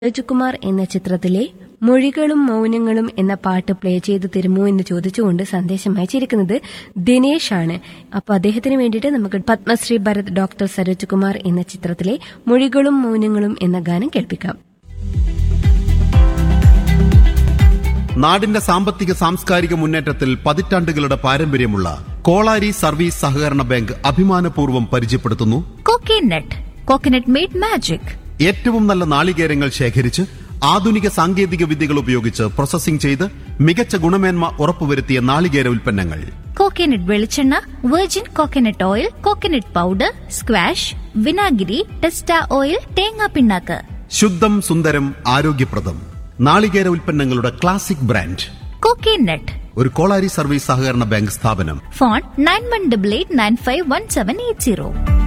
രാജകുമാർ എന്ന ചിത്രത്തിലെ മൊഴികളും മൗനങ്ങളും എന്ന പാട്ട് പ്ലേ ചെയ്ത് തരുമോ എന്ന് ചോദിച്ചുകൊണ്ട് സന്ദേശം അയച്ചിരിക്കുന്നത് ദിനേശ് ആണ്. അപ്പൊ അദ്ദേഹത്തിന് വേണ്ടിയിട്ട് നമുക്ക് പത്മശ്രീ ഭരത് ഡോക്ടർ സരോജകുമാർ എന്ന ചിത്രത്തിലെ മൊഴികളും മൗനങ്ങളും എന്ന ഗാനം കേൾപ്പിക്കാം. നാടിന്റെ സാമ്പത്തിക സാംസ്കാരിക മുന്നേറ്റത്തിൽ പതിറ്റാണ്ടുകളുടെ പാരമ്പര്യമുള്ള കോളാരി സർവീസ് സഹകരണ ബാങ്ക് അഭിമാനപൂർവ്വം പരിചയപ്പെടുത്തുന്നു കോക്കനട്ട് മെയ്ഡ് മാജിക്. ഏറ്റവും നല്ല നാളികേരങ്ങൾ ശേഖരിച്ച് ആധുനിക സാങ്കേതിക വിദ്യകൾ ഉപയോഗിച്ച് പ്രോസസ്സിംഗ് ചെയ്ത് മികച്ച ഗുണമേന്മ ഉറപ്പുവരുത്തിയ നാളികേര ഉൽപ്പന്നങ്ങൾ. കോക്കനട്ട് വെളിച്ചെണ്ണ, virgin coconut oil, coconut powder, squash, വിനാഗിരി, ടെസ്റ്റ ഓയിൽ, തേങ്ങാ പിണ്ണാക്ക്. ശുദ്ധം സുന്ദരം ആരോഗ്യപ്രദം നാളികേര ഉൽപ്പന്നങ്ങളുടെ ക്ലാസിക് ബ്രാൻഡ് കോക്കനട്ട്. ഒരു കോളാരി സർവീസ് സഹകരണ ബാങ്ക് സ്ഥാപനം. ഫോൺ 9188951780.